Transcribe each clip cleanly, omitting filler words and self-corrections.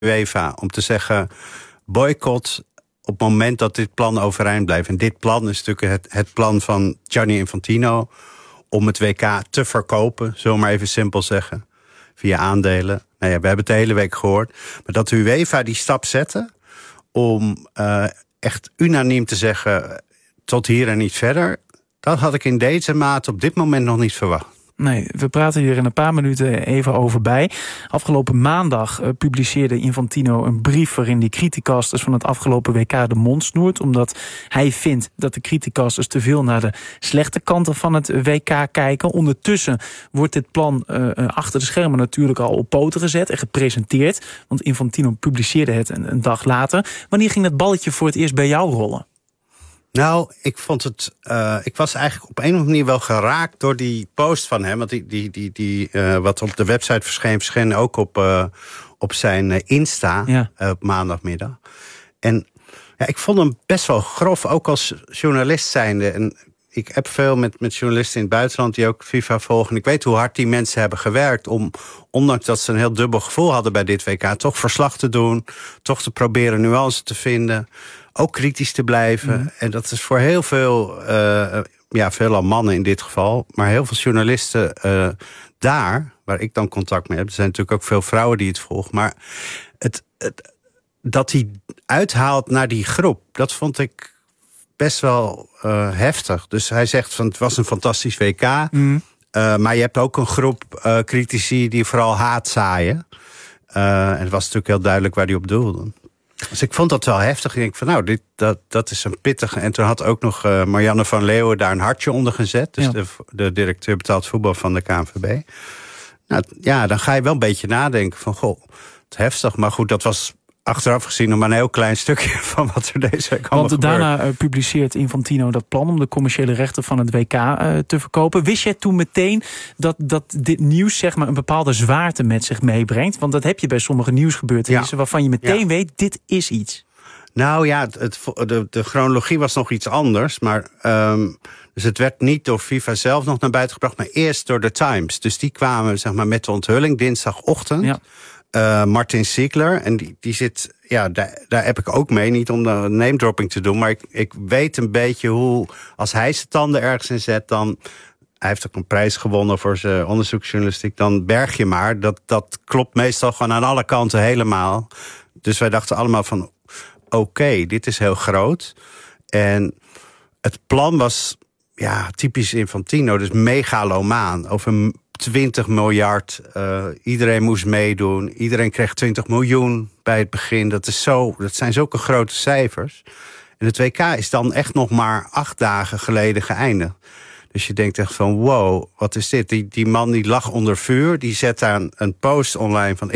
UEFA om te zeggen boycott op het moment dat dit plan overeind blijft. En dit plan is natuurlijk het plan van Gianni Infantino om het WK te verkopen, zullen we maar even simpel zeggen, via aandelen. Nou ja, we hebben het de hele week gehoord. Maar dat de UEFA die stap zette om echt unaniem te zeggen tot hier en niet verder, dat had ik in deze mate op dit moment nog niet verwacht. Nee, we praten hier in een paar minuten even over bij. Afgelopen maandag publiceerde Infantino een brief waarin die criticasters van het afgelopen WK de mond snoert, omdat hij vindt dat de criticasters te veel naar de slechte kanten van het WK kijken. Ondertussen wordt dit plan achter de schermen natuurlijk al op poten gezet en gepresenteerd, want Infantino publiceerde het een dag later. Wanneer ging dat balletje voor het eerst bij jou rollen? Nou, ik vond het. Ik was eigenlijk op een of andere manier wel geraakt door die post van hem. Want die wat op de website verscheen ook op zijn Insta op maandagmiddag. En ja, ik vond hem best wel grof, ook als journalist zijnde. En ik heb veel met journalisten in het buitenland die ook FIFA volgen. Ik weet hoe hard die mensen hebben gewerkt om, ondanks dat ze een heel dubbel gevoel hadden bij dit WK, toch verslag te doen, toch te proberen nuance te vinden, ook kritisch te blijven. En dat is voor heel veel, veelal mannen in dit geval, maar heel veel journalisten daar, waar ik dan contact mee heb, er zijn natuurlijk ook veel vrouwen die het volgen, maar dat hij uithaalt naar die groep, dat vond ik best wel heftig. Dus hij zegt van het was een fantastisch WK, maar je hebt ook een groep critici die vooral haat zaaien. En het was natuurlijk heel duidelijk waar hij op doelde. Dus ik vond dat wel heftig. Ik denk van nou, dat is een pittige. En toen had ook nog Marianne van Leeuwen daar een hartje onder gezet. Dus de directeur betaald voetbal van de KNVB. Nou ja, dan ga je wel een beetje nadenken van goh, het heftig. Maar goed, dat was achteraf gezien nog maar een heel klein stukje van wat er deze week allemaal gebeurt. Want daarna publiceert Infantino dat plan om de commerciële rechten van het WK te verkopen. Wist jij toen meteen dat dit nieuws zeg maar een bepaalde zwaarte met zich meebrengt? Want dat heb je bij sommige nieuwsgebeurtenissen waarvan je meteen weet, dit is iets. Nou ja, de chronologie was nog iets anders. Maar dus het werd niet door FIFA zelf nog naar buiten gebracht, maar eerst door de Times. Dus die kwamen zeg maar met de onthulling dinsdagochtend. Ja. Martin Ziegler, en die zit, ja, daar heb ik ook mee, niet om de name dropping te doen, maar ik weet een beetje hoe, als hij zijn tanden ergens in zet, dan, hij heeft ook een prijs gewonnen voor zijn onderzoeksjournalistiek, dan berg je maar. Dat klopt meestal gewoon aan alle kanten helemaal. Dus wij dachten allemaal van, oké, dit is heel groot. En het plan was, ja, typisch Infantino, dus megalomaan, over 20 miljard, iedereen moest meedoen. Iedereen kreeg 20 miljoen bij het begin. Dat zijn zulke grote cijfers. En het WK is dan echt nog maar 8 dagen geleden geëindigd. Dus je denkt echt van wow, wat is dit? Die man die lag onder vuur, die zet daar een post online van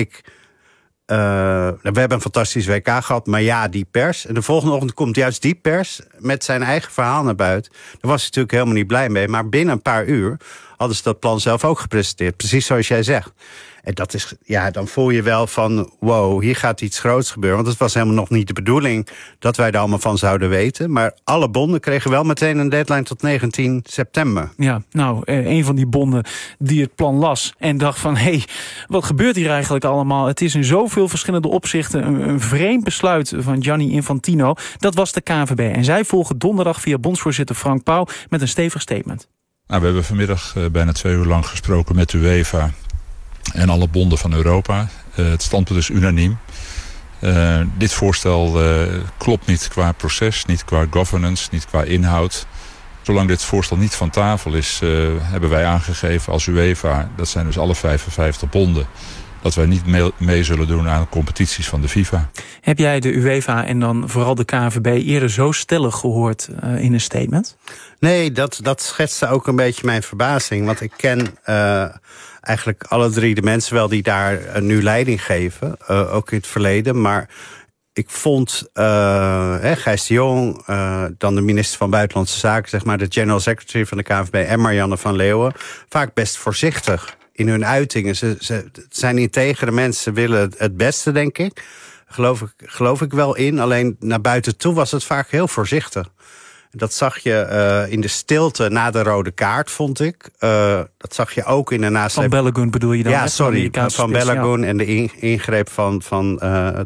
we hebben een fantastisch WK gehad, maar ja, die pers. En de volgende ochtend komt juist die pers met zijn eigen verhaal naar buiten. Daar was hij natuurlijk helemaal niet blij mee. Maar binnen een paar uur hadden ze dat plan zelf ook gepresenteerd. Precies zoals jij zegt. En dat is, ja, dan voel je wel van wow, hier gaat iets groots gebeuren. Want het was helemaal nog niet de bedoeling dat wij er allemaal van zouden weten. Maar alle bonden kregen wel meteen een deadline tot 19 september. Ja, nou, een van die bonden die het plan las en dacht van hé, wat gebeurt hier eigenlijk allemaal? Het is in zoveel verschillende opzichten een vreemd besluit van Gianni Infantino. Dat was de KNVB. En zij volgen donderdag via bondsvoorzitter Frank Pauw met een stevig statement. Nou, we hebben vanmiddag bijna 2 uur lang gesproken met de UEFA en alle bonden van Europa. Het standpunt is unaniem. Dit voorstel klopt niet qua proces, niet qua governance, niet qua inhoud. Zolang dit voorstel niet van tafel is, hebben wij aangegeven als UEFA, dat zijn dus alle 55 bonden, dat wij niet mee zullen doen aan competities van de FIFA. Heb jij de UEFA en dan vooral de KNVB eerder zo stellig gehoord in een statement? Nee, dat schetste ook een beetje mijn verbazing. Want ik ken eigenlijk alle 3 de mensen wel die daar nu leiding geven. Ook in het verleden. Maar ik vond Gijs de Jong, dan de minister van Buitenlandse Zaken, zeg maar de general secretary van de KNVB en Marianne van Leeuwen, vaak best voorzichtig in hun uitingen. Ze zijn integere mensen, ze willen het beste, denk ik. Geloof ik wel in. Alleen naar buiten toe was het vaak heel voorzichtig. Dat zag je in de stilte na de rode kaart, vond ik. Dat zag je ook in de nasleep. Van Balogun bedoel je dan? Ja, sorry, van Balogun en de ingreep van